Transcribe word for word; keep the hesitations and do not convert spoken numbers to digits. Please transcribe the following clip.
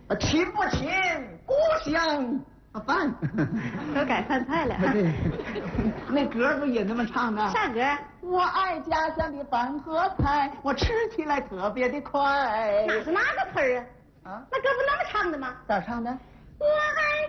亲不亲，故乡啊饭。 都改饭菜了。 对，那歌不也那么唱的？ 啥歌？ 我爱家乡的饭和菜，我吃起来特别的快。 哪是那个词儿啊？ 啊， 那歌不那么唱的吗？ 咋唱的？ 我爱